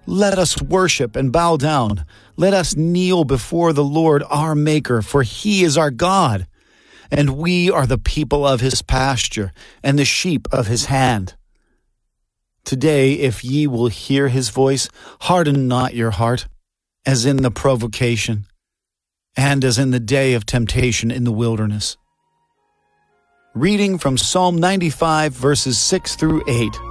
Let us worship and bow down. Let us kneel before the Lord our Maker, for he is our God, and we are the people of his pasture and the sheep of his hand. Today, if ye will hear his voice, harden not your heart, as in the provocation, and as in the day of temptation in the wilderness. Reading from Psalm 95, verses 6 through 8.